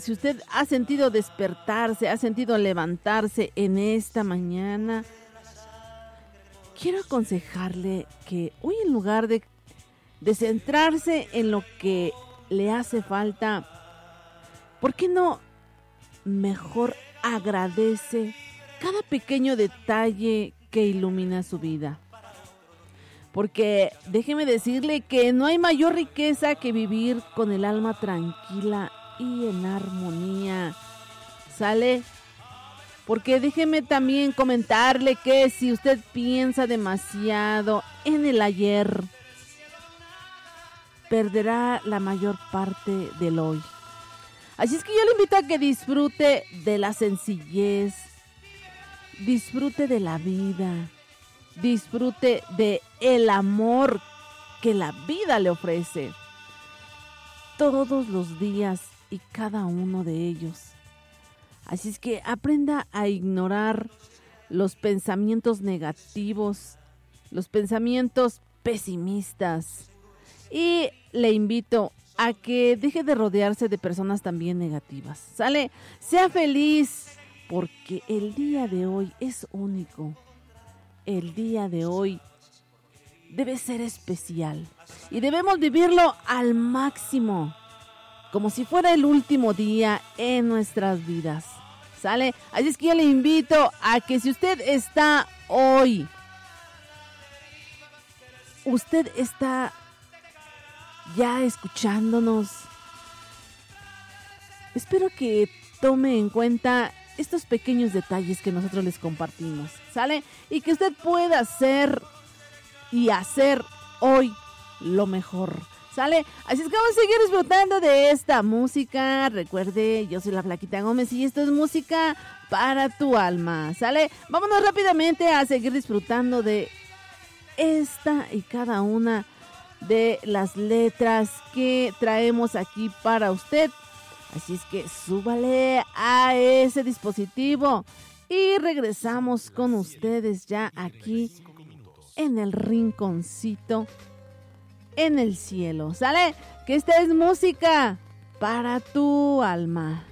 si usted ha sentido despertarse, ha sentido levantarse en esta mañana, quiero aconsejarle que hoy, en lugar de centrarse en lo que le hace falta, ¿por qué no mejor agradece cada pequeño detalle que ilumina su vida? Porque déjeme decirle que no hay mayor riqueza que vivir con el alma tranquila y en armonía. ¿Sale? Porque déjeme también comentarle que si usted piensa demasiado en el ayer, perderá la mayor parte del hoy. Así es que yo le invito a que disfrute de la sencillez, disfrute de la vida, disfrute de el amor que la vida le ofrece todos los días y cada uno de ellos. Así es que aprenda a ignorar los pensamientos negativos, los pensamientos pesimistas, y le invito a que deje de rodearse de personas también negativas. ¿Sale? Sea feliz, porque el día de hoy es único. El día de hoy debe ser especial y debemos vivirlo al máximo, como si fuera el último día en nuestras vidas. ¿Sale? Así es que yo le invito a que si usted está hoy, usted está ya escuchándonos, espero que tome en cuenta estos pequeños detalles que nosotros les compartimos, ¿sale? Y que usted pueda hacer y hacer hoy lo mejor, ¿sale? Así es que vamos a seguir disfrutando de esta música. Recuerde, yo soy la Flaquita Gómez y esto es música para tu alma, ¿sale? Vámonos rápidamente a seguir disfrutando de esta y cada una de las letras que traemos aquí para usted. Así es que súbale a ese dispositivo y regresamos con ustedes ya aquí en el rinconcito en el cielo. ¿Sale? Que esta es música para tu alma.